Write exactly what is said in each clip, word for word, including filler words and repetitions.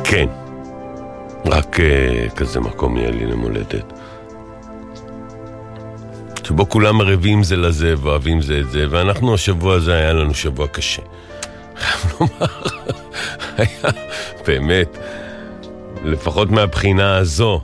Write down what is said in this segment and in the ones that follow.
כן. רק uh, כזה מקום יהיה לי למולדת. שבו כולם ערבים זה לזה ואוהבים זה את זה, ואנחנו השבוע הזה היה לנו שבוע קשה. היה באמת, לפחות מהבחינה הזו,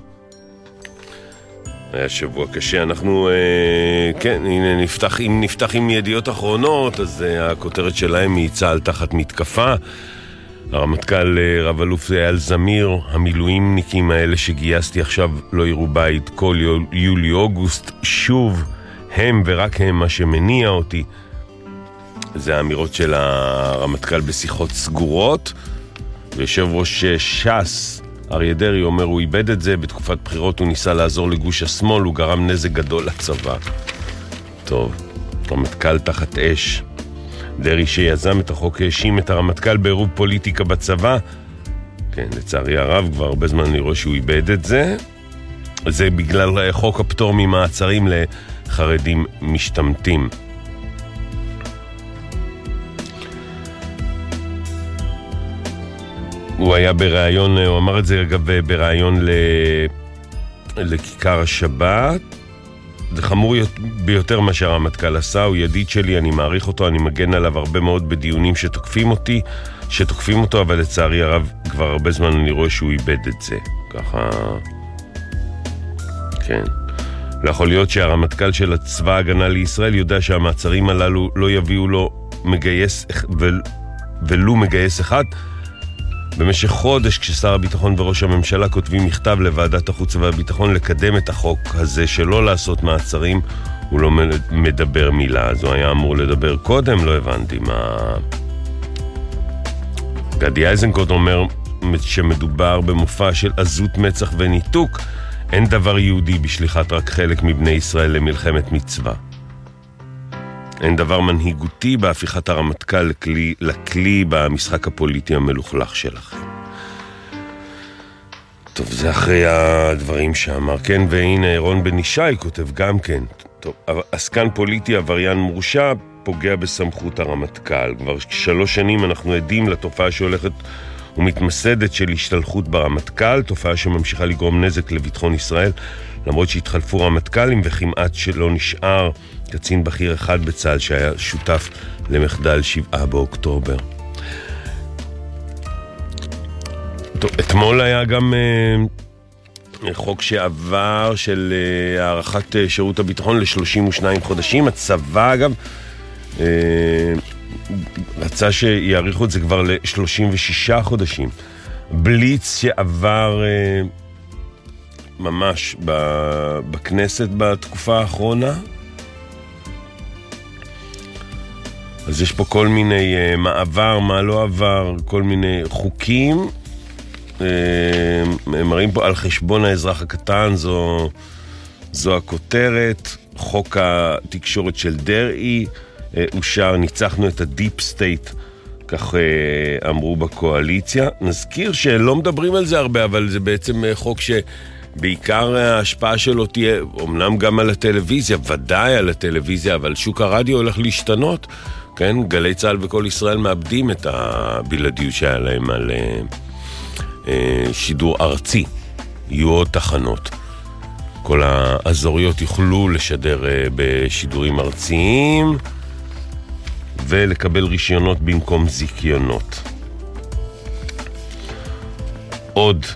היה שבוע קשה. אנחנו, אה, כן, הנה נפתח, אם נפתח עם ידיעות אחרונות, אז אה, הכותרת שלהם היא צה"ל תחת מתקפה. הרמטכ"ל רב אלוף אייל זמיר, המילואימניקים האלה שגייסתי עכשיו לא יראו בית כל יולי-אוגוסט, שוב הם ורק הם מה שמניע אותי. זה האמירות של הרמטכ"ל בשיחות סגורות, ויושב ראש ש"ס אריה דרעי אומר הוא איבד את זה, בתקופת בחירות הוא ניסה לעזור לגוש השמאל, הוא גרם נזק גדול לצבא. טוב, רמטכ"ל תחת אש. דרעי שיזם את החוק האשים את הרמטכ"ל בעירוב פוליטיקה בצבא. כן, לצערי הרב כבר הרבה זמן אני רואה שהוא איבד את זה. זה בגלל חוק הפטור ממעצרים לחרדים משתמטים. הוא היה בראיון, הוא אמר את זה אגב בראיון ל... לכיכר השבת. זה חמור ביותר מה שהרמטכ"ל עשה, הוא ידיד שלי, אני מעריך אותו, אני מגן עליו הרבה מאוד בדיונים שתוקפים אותי, שתוקפים אותו, אבל לצערי הרב כבר הרבה זמן אני רואה שהוא איבד את זה. ככה... כן. לא יכול להיות שהרמטכ"ל של הצבא ההגנה לישראל יודע שהמעצרים הללו לא יביאו לו מגייס, ולו מגייס אחד. במשך חודש כששר הביטחון וראש הממשלה כותבים מכתב לוועדת החוץ והביטחון לקדם את החוק הזה שלא לעשות מעצרים, הוא לא מדבר מילה. אז הוא היה אמור לדבר קודם, לא הבנתי מה... גדי איזנקוט אומר שמדובר במופע של עזות מצח וניתוק, אין דבר יהודי בשליחת רק חלק מבני ישראל למלחמת מצווה. אין דבר מנהיגותי בהפיכת הרמטכ"ל לכלי, לכלי במשחק הפוליטי המלוכלך שלכם. טוב, זה אחרי הדברים שאמר. כן, והנה רון בן ישי כותב גם כן. טוב, עסקן פוליטי עבריין מורשע פוגע בסמכות הרמטכ"ל. כבר שלוש שנים אנחנו עדים לתופעה שהולכת ומתמסדת של השתלחות ברמטכ"ל, תופעה שממשיכה לגרום נזק לביטחון ישראל, למרות שהתחלפו רמטכ"לים וכמעט שלא נשאר קצין בכיר אחד בצה"ל שהיה שותף למחדל שבעה באוקטובר. טוב, אתמול היה גם אה, חוק שעבר של אה, הערכת אה, שירות הביטחון ל-שלושים ושניים חודשים. הצבא אגב אה, רצה שיעריכו את זה כבר ל-שלושים ושישה חודשים. בליץ שעבר אה, ממש ב- בכנסת בתקופה האחרונה. אז יש פה כל מיני uh, מה עבר, מה לא עבר, כל מיני חוקים. Uh, מראים פה על חשבון האזרח הקטן, זו, זו הכותרת. חוק התקשורת של דרעי uh, אושר, ניצחנו את הדיפ סטייט, כך uh, אמרו בקואליציה. נזכיר שלא מדברים על זה הרבה, אבל זה בעצם uh, חוק שבעיקר ההשפעה שלו תהיה, אמנם גם על הטלוויזיה, ודאי על הטלוויזיה, אבל שוק הרדיו הולך להשתנות. כן, גלי צהל וכל ישראל מאבדים את הבלעדיות שהיה להם על אה, אה, שידור ארצי. יהיו עוד תחנות. כל האזוריות יוכלו לשדר אה, בשידורים ארציים ולקבל רישיונות במקום זיכיונות. עוד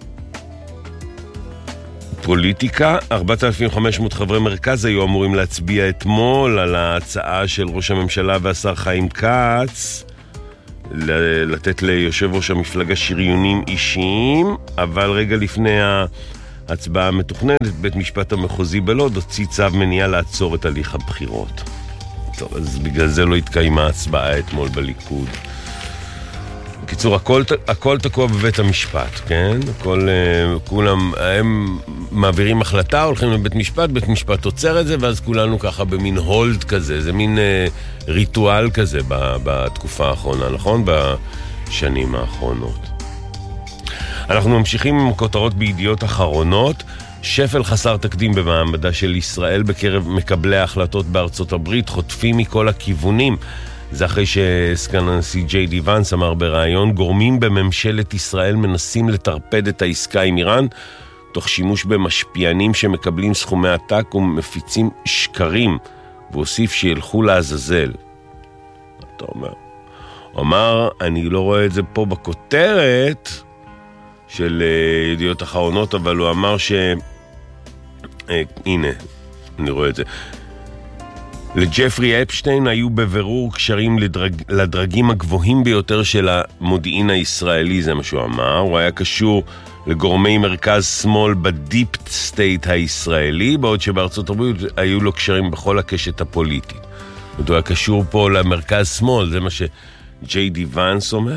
פוליטיקה, ארבעת אלפים וחמש מאות חברי מרכז היו אמורים להצביע אתמול על ההצעה של ראש הממשלה והשר חיים כץ לתת ליושב ראש המפלגה שריונים אישיים, אבל רגע לפני ההצבעה המתוכננת, בית משפט המחוזי בלוד הוציא צו מניעה לעצור את הליך הבחירות. טוב, אז בגלל זה לא התקיימה הצבעה אתמול בליכוד. בקיצור, הכל, הכל תקוע בבית המשפט, כן? הכל, כולם, הם מעבירים החלטה, הולכים לבית משפט, בית משפט עוצר את זה, ואז כולנו ככה במין הולד כזה, זה מין אה, ריטואל כזה בתקופה האחרונה, נכון? בשנים האחרונות. אנחנו ממשיכים עם כותרות בידיעות אחרונות. שפל חסר תקדים במעמדה של ישראל בקרב מקבלי ההחלטות בארצות הברית, חוטפים מכל הכיוונים. זה אחרי שסגן הנשיא ג'יי די ונס אמר בראיון, גורמים בממשלת ישראל מנסים לטרפד את העסקה עם איראן, תוך שימוש במשפיענים שמקבלים סכומי עתק ומפיצים שקרים, והוסיף שילכו לעזאזל. אתה אומר, אמר, אני לא רואה את זה פה בכותרת של uh, ידיעות אחרונות, אבל הוא אמר ש... Uh, הנה, אני רואה את זה. לג'פרי אפשטיין היו בבירור קשרים לדרג, לדרגים הגבוהים ביותר של המודיעין הישראלי, זה מה שהוא אמר. הוא היה קשור לגורמי מרכז שמאל בדיפ סטייט הישראלי, בעוד שבארצות הברית היו לו קשרים בכל הקשת הפוליטית. הוא היה קשור פה למרכז שמאל, זה מה שג'יי די ונס אומר.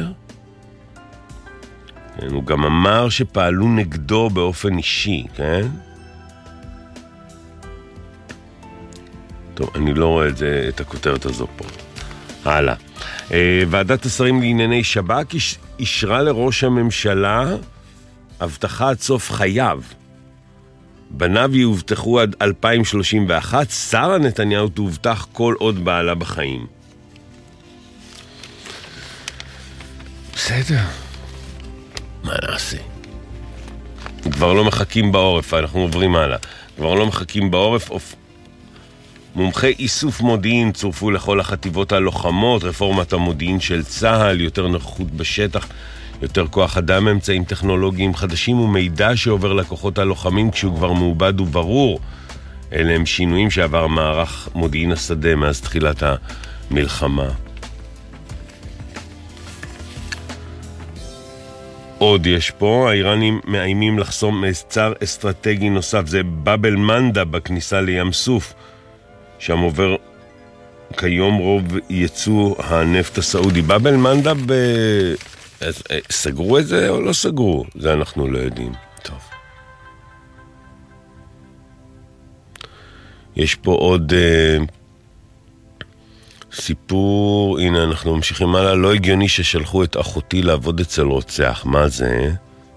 כן, הוא גם אמר שפעלו נגדו באופן אישי, כן? טוב, אני לא רואה את זה, את הכותרת הזו פה. הלאה. ועדת השרים לענייני שב"כ אישרה לראש הממשלה הבטחת סוף חייו. בניו יובטחו עד אלפיים שלושים ואחת, שרה נתניהו תובטח כל עוד בעלה בחיים. בסדר. מה נעשה? כבר לא מחכים בעורף, אנחנו עוברים הלאה. כבר לא מחכים בעורף, אופ... מומחי איסוף מודיעין צורפו לכל החטיבות הלוחמות, רפורמת המודיעין של צה"ל, יותר נוכחות בשטח, יותר כוח אדם, אמצעים טכנולוגיים חדשים ומידע שעובר לכוחות הלוחמים כשהוא כבר מעובד וברור. אלה הם שינויים שעבר מערך מודיעין השדה מאז תחילת המלחמה. עוד יש פה, האיראנים מאיימים לחסום מבצר אסטרטגי נוסף, זה באבל מנדה בכניסה לים סוף, שם עובר כיום רוב ייצוא הנפט הסעודי. באבל מנדה ב... סגרו את זה או לא סגרו? זה אנחנו לא יודעים. טוב. יש פה עוד uh, סיפור, הנה אנחנו ממשיכים הלאה. לא הגיוני ששלחו את אחותי לעבוד אצל רוצח. מה זה?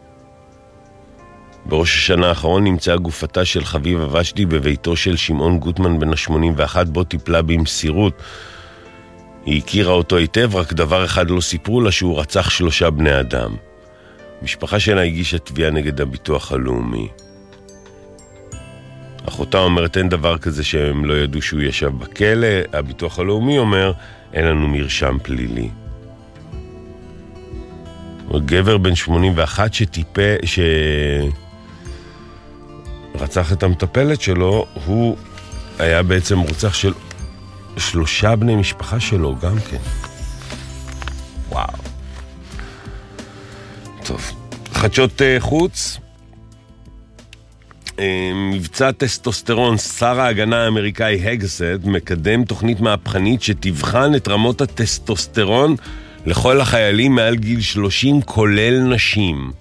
בראש השנה האחרון נמצאה גופתה של חביבה ושדי בביתו של שמעון גוטמן בן ה-שמונים ואחת, בו טיפלה במסירות. היא הכירה אותו היטב, רק דבר אחד לא סיפרו לה, שהוא רצח שלושה בני אדם. המשפחה שלה הגישה תביעה נגד הביטוח הלאומי. אחותה אומרת, אין דבר כזה שהם לא ידעו שהוא ישב בכלא. הביטוח הלאומי אומר, אין לנו מרשם פלילי. גבר בן שמונים ואחת שטיפה, שרצח את המטפלת שלו, הוא היה בעצם רוצח של שלושה בני משפחה שלו גם כן. וואו. טוב. חדשות חוץ. מבצע טסטוסטרון, שר ההגנה האמריקאי הגסט מקדם תוכנית מהפכנית שתבחן את רמות הטסטוסטרון לכל החיילים מעל גיל שלושים, כולל נשים.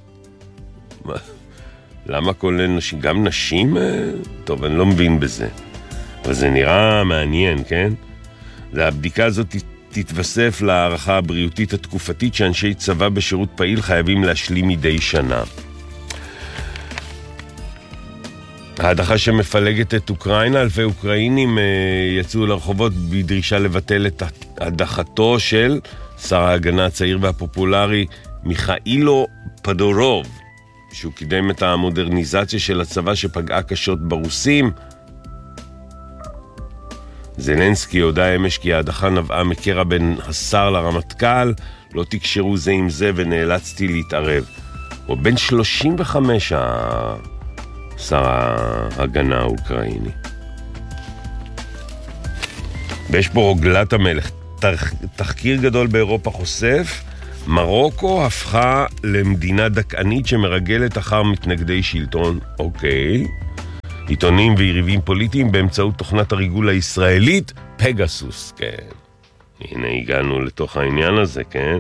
למה כולל נשים? גם נשים? טוב, אני לא מבין בזה. אבל זה נראה מעניין, כן? והבדיקה הזאת תתווסף להערכה הבריאותית התקופתית שאנשי צבא בשירות פעיל חייבים להשלים מדי שנה. ההדחה שמפלגת את אוקראינה, אלפי אוקראינים יצאו לרחובות בדרישה לבטל את הדחתו של שר ההגנה הצעיר והפופולרי מיכאילו פדורוב, שהוא קידם את המודרניזציה של הצבא שפגעה קשות ברוסים. זלנסקי הודע אמש כי ההדחה נבעה מקרע בין השר לרמטכ"ל, לא תקשרו זה עם זה ונאלצתי להתערב. הוא בן שלושים וחמש שר ההגנה האוקראיני. ויש פה רוגלת המלך. תחקיר גדול באירופה חושף, מרוקו הפכה למדינה דכאנית שמרגלת אחר מתנגדי שלטון. אוקיי. עיתונים ויריבים פוליטיים באמצעות תוכנת הריגול הישראלית, פגסוס, כן. הנה הגענו לתוך העניין הזה, כן.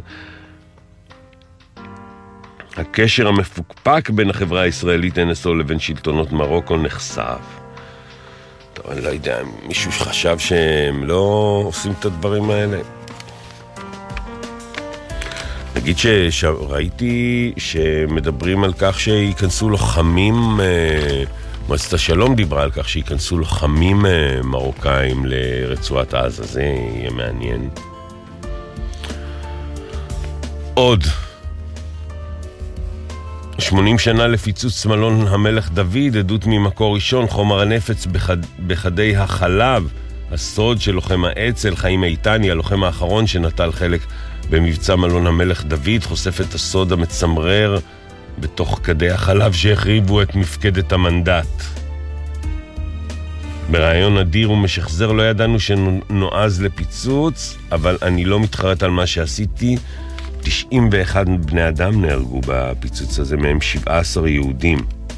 הקשר המפוקפק בין החברה הישראלית אן אס או לבין שלטונות מרוקו נחשף. טוב, אני לא יודע, מישהו חשב שהם לא עושים את הדברים האלה. נגיד שראיתי שמדברים על כך שיכנסו לוחמים, מועצת השלום דיברה על כך שיכנסו לוחמים מרוקאים לרצועת עזה, זה יהיה מעניין. עוד שמונים שנה לפיצוץ מלון המלך דוד, עדות ממקור ראשון, חומר הנפץ בחד... בחדי החלב, הסוד של לוחם האצ"ל, חיים איתני, הלוחם האחרון שנטל חלק במבצע מלון המלך דוד, חושף את הסוד המצמרר בתוך כדי החלב שהחריבו את מפקדת המנדט. ברעיון אדיר ומשחזר לא ידענו שנועז לפיצוץ, אבל אני לא מתחרט על מה שעשיתי. תשעים ואחד בני אדם נהרגו בפיצוץ הזה, מהם שבעה עשר יהודים.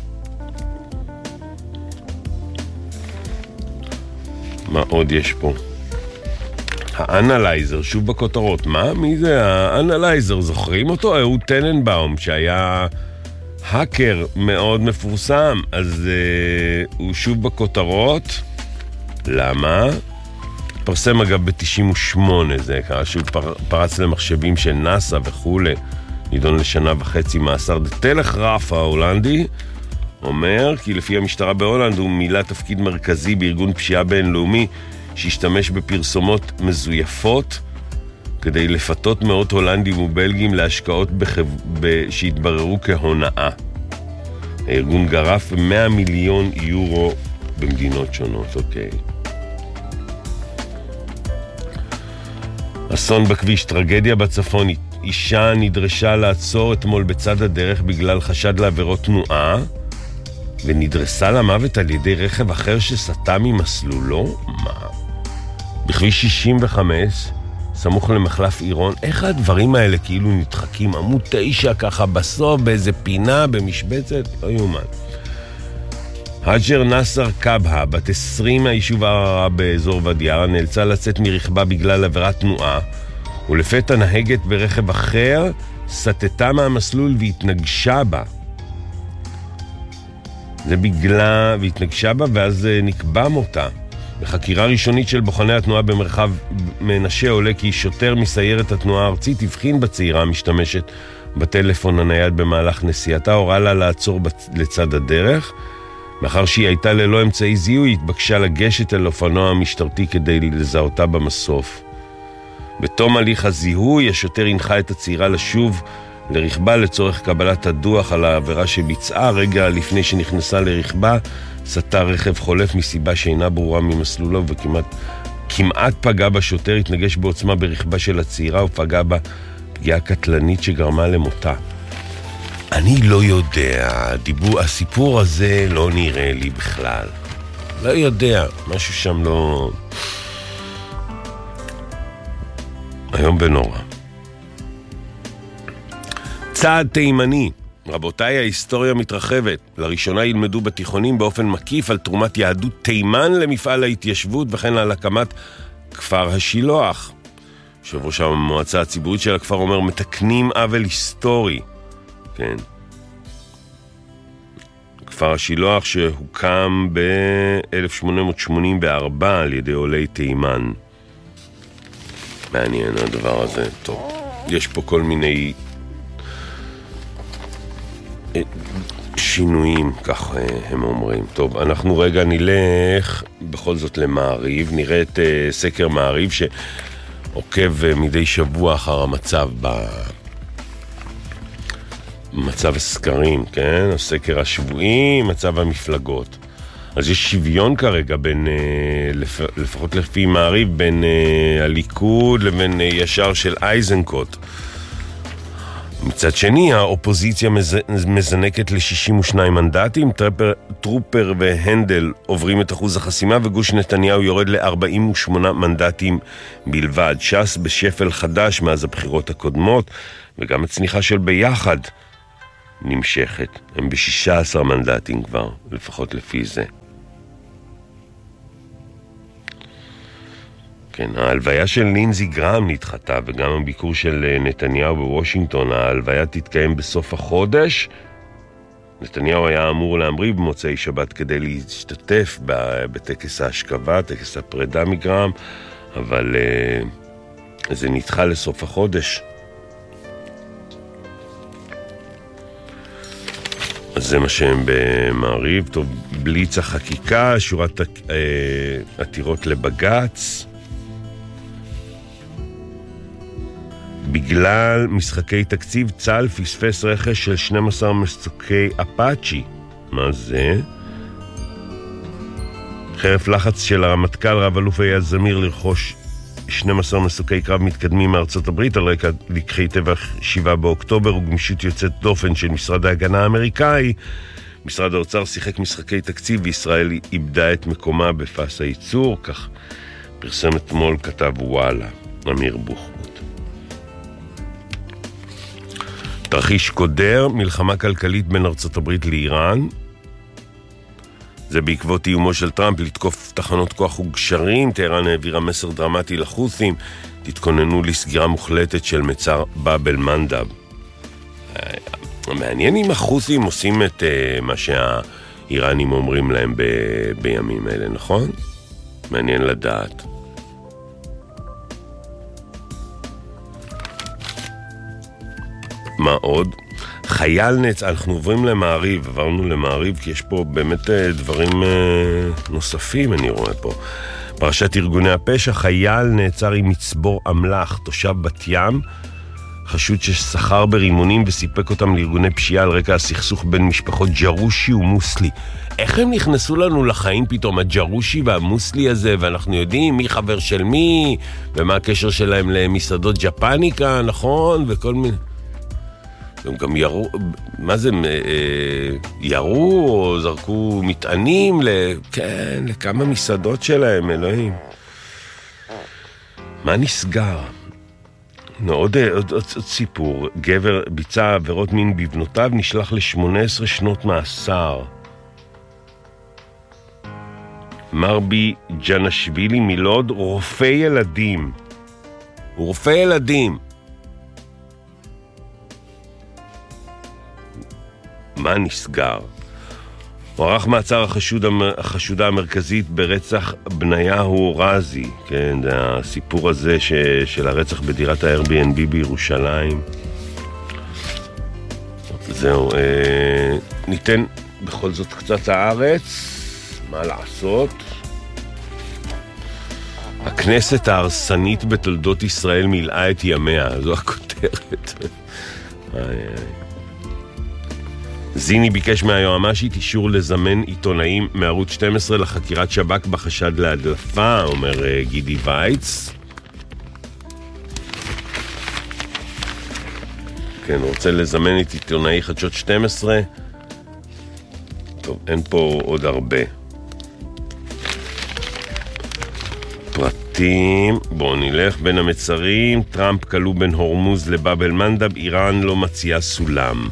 מה עוד יש פה? האנלייזר, שוב בכותרות. מה? מי זה האנלייזר? זוכרים אותו? אהוד טננבאום, שהיה האקר מאוד מפורסם. אז uh, הוא שוב בכותרות. למה? פרסם אגב ב-תשעים ושמונה, זה קרה שהוא פר, פרץ למחשבים של נאסא וכו', נידון לשנה וחצי מאסר. דה טלגראף ההולנדי אומר כי לפי המשטרה בהולנד הוא מילא תפקיד מרכזי בארגון פשיעה בינלאומי שהשתמש בפרסומות מזויפות כדי לפתות מאות הולנדים ובלגים להשקעות בחב... ב... שהתבררו כהונאה. הארגון גרף מאה מיליון יורו במדינות שונות. אוקיי. אסון בכביש, טרגדיה בצפון. אישה נדרשה לעצור אתמול בצד הדרך בגלל חשד לעבירות תנועה ונדרסה למוות על ידי רכב אחר שסטה ממסלולו. מה? בכביש שישים וחמש, סמוך למחלף עירון. איך הדברים האלה כאילו נדחקים? עמוד תשע ככה בסוף באיזה פינה במשבצת? לא יומן. הג'ר נסר קבהה, בת עשרים מהיישוב הערערה באזור ודיארה, נאלצה לצאת מרכבה בגלל עבירת תנועה, ולפתע נהגת ברכב אחר, סטתה מהמסלול והתנגשה בה. זה בגלל, והתנגשה בה ואז נקבע מותה. בחקירה ראשונית של בוחני התנועה במרחב מנשה עולה כי שוטר מסיירת התנועה הארצית הבחין בצעירה המשתמשת בטלפון הנייד במהלך נסיעתה, הורה לה לעצור לצד הדרך. מאחר שהיא הייתה ללא אמצעי זיהוי, התבקשה לגשת אל אופנוע המשטרתי כדי לזהותה במסוף. בתום הליך הזיהוי, השוטר הנחה את הצעירה לשוב לרכבה לצורך קבלת הדוח על העבירה שביצעה. רגע לפני שנכנסה לרכבה, סטה רכב חולף מסיבה שאינה ברורה ממסלולו וכמעט כמעט פגע בשוטר, התנגש בעוצמה ברכבה של הצעירה ופגע בה פגיעה קטלנית שגרמה למותה. אני לא יודע, דיבור, הסיפור הזה לא נראה לי בכלל. לא יודע, משהו שם לא... היום בנורא. צעד תימני. רבותיי, ההיסטוריה מתרחבת. לראשונה ילמדו בתיכונים באופן מקיף על תרומת יהדות תימן למפעל ההתיישבות וכן על הקמת כפר השילוח. יושב ראש המועצה הציבורית של הכפר אומר, מתקנים עוול היסטורי. כן. כפר השילוח שהוקם ב-אלף שמונה מאות שמונים וארבע על ידי עולי תימן. מעניין הדבר הזה. טוב, יש פה כל מיני שינויים, כך הם אומרים. טוב, אנחנו רגע נלך בכל זאת למעריב, נראה את סקר מעריב שעוקב מדי שבוע אחר המצב ב... מצב הסקרים, כן? הסקר השבועי, מצב המפלגות. אז יש שוויון כרגע בין, לפחות לפי מעריב, בין הליכוד לבין ישר של אייזנקוט. מצד שני, האופוזיציה מזנקת ל-שישים ושניים מנדטים, טרופר, טרופר והנדל עוברים את אחוז החסימה, וגוש נתניהו יורד ל-ארבעים ושמונה מנדטים בלבד. ש"ס בשפל חדש מאז הבחירות הקודמות, וגם הצניחה של ביחד נמשכת. הם ב-שישה עשר מנדטים כבר, לפחות לפי זה. כן, ההלוויה של לינזי גרהם נדחתה, וגם הביקור של נתניהו בוושינגטון. ההלוויה תתקיים בסוף החודש. נתניהו היה אמור להמריא במוצאי שבת כדי להשתתף בטקס ההשכבה, טקס הפרידה מגרהם, אבל uh, זה נדחה לסוף החודש. אז זה מה שהם במעריב. טוב, בליץ החקיקה, שורת עתירות לבגץ. בגלל משחקי תקציב צה"ל פספס רכש של שנים עשר מסוקי אפאצ'י. מה זה? חרף לחץ של הרמטכ"ל רב אלוף אייל זמיר לרכוש שנים עשר מסוקי קרב מתקדמים מארצות הברית על רקע לקחי טבח שבעה באוקטובר וגמישות יוצאת דופן של משרד ההגנה האמריקאי, משרד האוצר שיחק משחקי תקציב וישראל איבדה את מקומה בפס הייצור. כך פרסם אתמול כתב וואלה אמיר בוחבוט. תרחיש קודר, מלחמה כלכלית בין ארצות הברית לאיראן. זה בעקבות איומו של טראמפ לתקוף תחנות כוח וגשרים. טהרן העבירה מסר דרמטי לחות'ים, תתכוננו לסגירה מוחלטת של מצר באב אל-מנדב. מעניין אם החות'ים עושים את uh, מה שהאיראנים אומרים להם ב- בימים האלה, נכון? מעניין לדעת. מה עוד? חייל נצ... אנחנו עוברים למעריב, עברנו למעריב כי יש פה באמת דברים נוספים, אני רואה פה. פרשת ארגוני הפשע, חייל נעצר עם מצבור אמל"ח, תושב בת ים, חשוד ששכר ברימונים וסיפק אותם לארגוני פשיעה על רקע הסכסוך בין משפחות ג'רושי ומוסלי. איך הם נכנסו לנו לחיים פתאום, הג'רושי והמוסלי הזה, ואנחנו יודעים מי חבר של מי, ומה הקשר שלהם למסעדות ג'פניקה, נכון? וכל מיני... הם גם ירו, מה זה, ירו או זרקו מטענים ל... כן, לכמה מסעדות שלהם, אלוהים. מה נסגר? נו, עוד, עוד, עוד, עוד סיפור. גבר ביצע עבירות מין בבנותיו, נשלח ל-שמונה עשרה שנות מאסר. מרבי ג'נשווילי מלוד, רופא ילדים. הוא רופא ילדים. מה נסגר? הוא ערך מעצר החשוד, החשודה המרכזית ברצח בניהו רזי, כן, זה הסיפור הזה ש, של הרצח בדירת ה-Airbnb בירושלים. זהו, אה, ניתן בכל זאת קצת הארץ, מה לעשות? הכנסת ההרסנית בתולדות ישראל מילאה את ימיה, זו הכותרת. איי איי. זיני ביקש מהיועמ"שית אישור לזמן עיתונאים מערוץ שתים עשרה לחקירת שב"כ בחשד להדלפה, אומר uh, גידי וייץ. כן, רוצה לזמן את עיתונאי חדשות שתים עשרה. טוב, אין פה עוד הרבה פרטים. בואו נלך בין המצרים. טראמפ כלוא בין הורמוז לבאב אל-מנדב, איראן לא מציעה סולם.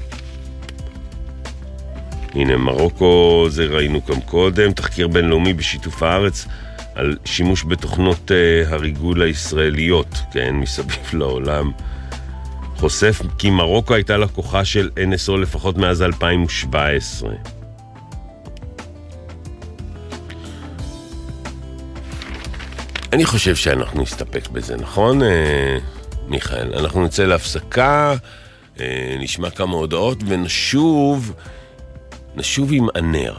הנה, מרוקו, זה ראינו גם קודם, תחקיר בינלאומי בשיתוף הארץ על שימוש בתוכנות uh, הריגול הישראליות, כן, מסביב לעולם. חושף כי מרוקו הייתה לקוחה של אן אס או לפחות מאז אלפיים שבע עשרה. אני חושב שאנחנו נסתפק בזה, נכון, uh, מיכאל? אנחנו נצא להפסקה, uh, נשמע כמה הודעות ונשוב... נשוב עם ענר.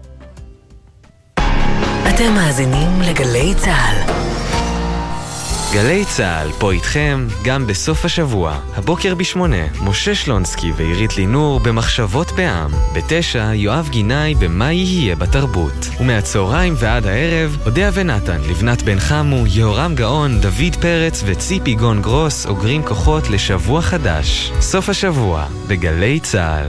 אתם מאזינים לגלי צהל. גלי צהל פה איתכם גם בסוף השבוע. הבוקר בשמונה, משה שלונסקי ועירית לינור במחשבות בעם. בתשע, יואב גינאי במה יהיה בתרבות. ומהצהריים ועד הערב, הודיה ונתן, לבנת בן חמו, יהורם גאון, דוד פרץ וציפי גון גרוס אוגרים כוחות לשבוע חדש. סוף השבוע בגלי צהל.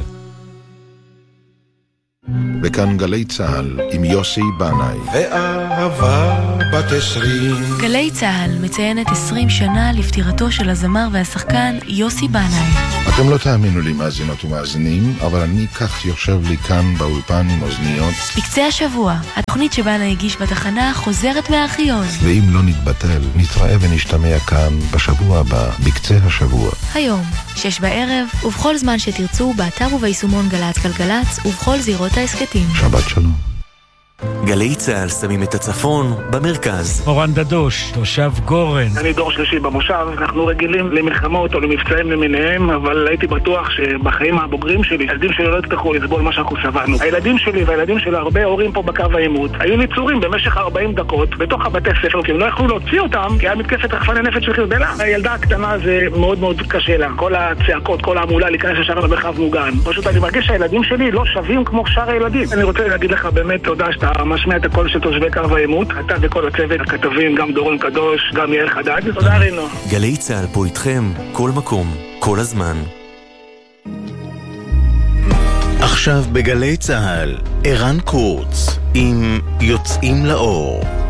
בכאן גלי צהל עם יוסי בנאי. ואהבה בת עשרים. גלי צהל מציינת עשרים שנה לפטירתו של הזמר והשחקן יוסי בנאי. אתם לא תאמינו לי מאזינות ומאזינים, אבל אני כך יושב לי כאן באולפן עם אוזניות. בקצה השבוע, התוכנית שבנאי הגיש בתחנה חוזרת מהארכיון. ואם לא נתבטל, נתראה ונשתמע כאן בשבוע הבא, בקצה השבוע. היום, שש בערב, ובכל זמן שתרצו, באתר וביישומון גלץ גלגלץ, ובכל זירות העסקתים. שבת שלום. גלי צהל שמים את הצפון במרכז. אורן דדוש, תושב גורן. אני דור שלישי במושב, אנחנו רגילים למלחמות או למבצעים למיניהם, אבל הייתי בטוח שבחיים הבוגרים שלי, הילדים שלי לא יצטרכו לסבול מה שאנחנו סבלנו. הילדים שלי והילדים של הרבה הורים פה בקו העימות היו ניצורים במשך ארבעים דקות בתוך הבתי ספר, כי הם לא יכלו להוציא אותם, כי היה מתקפת רחפני נפץ של חיזבאללה. הילדה הקטנה זה מאוד מאוד קשה לה, כל הצעקות, כל המולה להיכנס ישר למרחב מוגן. פשוט אני מרגיש שהילדים שלי לא שווים כמו שאר הילדים. אני רוצה להגיד לך באמת תודה שאתה משמיע את הקול של תושבי קו העימות, אתה וכל הצוות, הכתבים, גם דורון קדוש, גם יאיר חדד. תודה רינו. גלי צהל פה איתכם, כל מקום, כל הזמן. עכשיו בגלי צהל, ערן קורץ עם יוצאים לאור.